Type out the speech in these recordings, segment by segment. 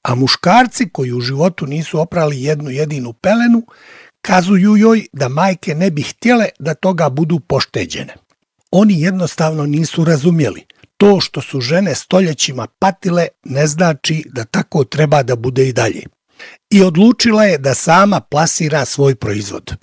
a muškarci koji u životu nisu oprali jednu jedinu pelenu, kazuju joj da majke ne bi htjele da toga budu pošteđene. Oni jednostavno nisu razumjeli. To što su žene stoljećima patile ne znači da tako treba da bude i dalje. I odlučila je da sama plasira svoj proizvod.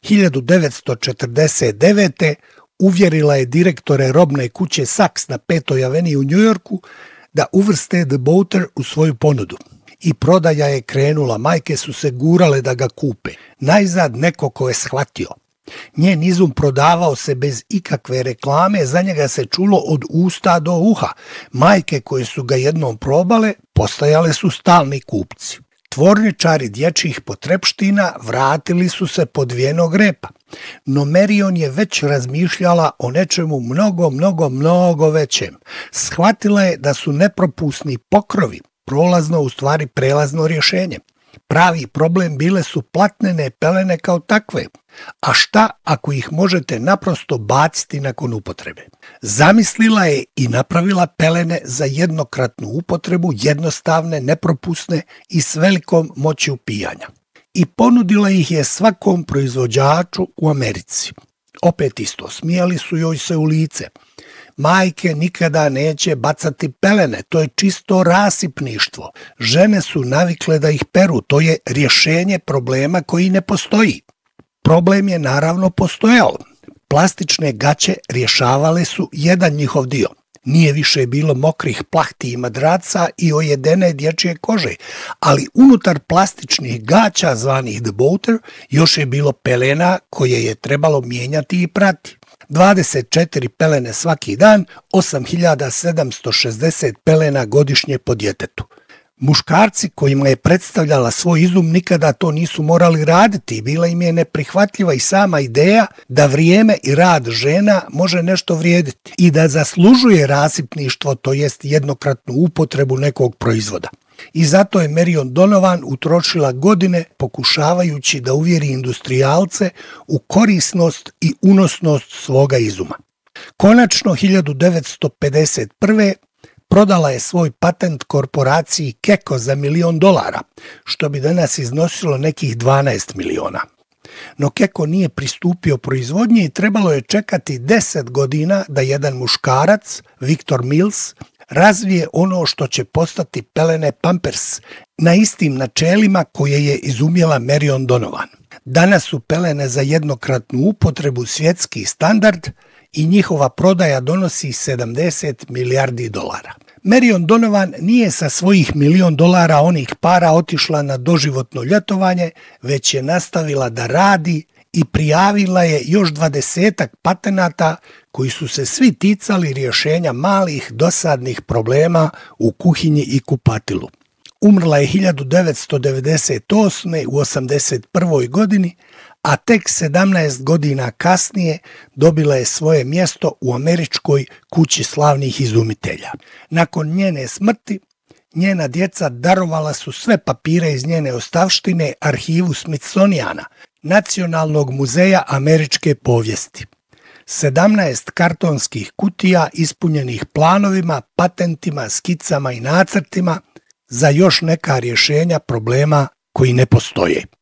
1949. uvjerila je direktore robne kuće Saks na 5. aveniji u Njujorku da uvrste The Boater u svoju ponudu. I prodaja je krenula, majke su se gurale da ga kupe. Najzad neko ko je shvatio. Njen izum prodavao se bez ikakve reklame, za njega se čulo od usta do uha. Majke koje su ga jednom probale, postajale su stalni kupci. Tvorničari dječjih potrepština vratili su se pod vijenog repa. No Marion je već razmišljala o nečemu mnogo većem. Shvatila je da su nepropusni pokrovi prolazno, u stvari prelazno rješenje. Pravi problem bile su platnene pelene kao takve. A šta ako ih možete naprosto baciti nakon upotrebe? Zamislila je i napravila pelene za jednokratnu upotrebu, jednostavne, nepropusne i s velikom moći upijanja. I ponudila ih je svakom proizvođaču u Americi. Opet isto, smijali su joj se u lice. Majke nikada neće bacati pelene, to je čisto rasipništvo. Žene su navikle da ih peru, to je rješenje problema koji ne postoji. Problem je naravno postojao. Plastične gaće rješavale su jedan njihov dio. Nije više bilo mokrih plahti i madraca i ojedene dječje kože, ali unutar plastičnih gaća zvanih The Boater još je bilo pelena koje je trebalo mijenjati i prati. 24 pelene svaki dan, 8760 pelena godišnje po djetetu. Muškarci kojima je predstavljala svoj izum nikada to nisu morali raditi i bila im je neprihvatljiva i sama ideja da vrijeme i rad žena može nešto vrijediti i da zaslužuje rasipništvo, to jest jednokratnu upotrebu nekog proizvoda. I zato je Marion Donovan utrošila godine pokušavajući da uvjeri industrijalce u korisnost i unosnost svoga izuma. Konačno 1951. prodala je svoj patent korporaciji Keko za $1 milion, što bi danas iznosilo nekih 12 miliona. No Keko nije pristupio proizvodnji i trebalo je čekati 10 godina da jedan muškarac, Victor Mills, razvije ono što će postati pelene Pampers na istim načelima koje je izumjela Marion Donovan. Danas su pelene za jednokratnu upotrebu svjetski standard i njihova prodaja donosi $70 milijardi. Marion Donovan nije sa svojih $1 milion onih para otišla na doživotno ljetovanje, već je nastavila da radi i prijavila je još 20 patenata koji su se svi ticali rješenja malih dosadnih problema u kuhinji i kupatilu. Umrla je 1998. u 81. godini, a tek 17 godina kasnije dobila je svoje mjesto u američkoj kući slavnih izumitelja. Nakon njene smrti, njena djeca darovala su sve papire iz njene ostavštine arhivu Smithsoniana, Nacionalnog muzeja američke povijesti. 17 kartonskih kutija ispunjenih planovima, patentima, skicama i nacrtima za još neka rješenja problema koji ne postoje.